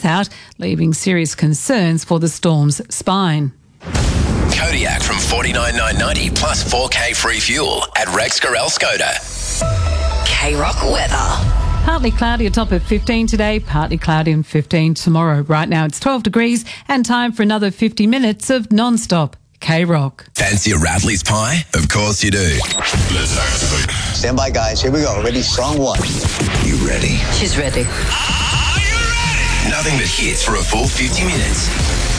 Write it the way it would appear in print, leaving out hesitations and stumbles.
out, leaving serious concerns for the storm's spine. Kodiak from $49,990 plus 4K free fuel at Rex Gorel Skoda. K-Rock weather. Partly cloudy, a top of 15 today, partly cloudy and 15 tomorrow. Right now it's 12 degrees and time for another 50 minutes of non-stop K-Rock. Fancy a Radley's pie? Of course you do. Let's activate. Stand by, guys. Here we go. Ready? Song one. You ready? She's ready. Are you ready? Nothing but hits for a full 50 minutes.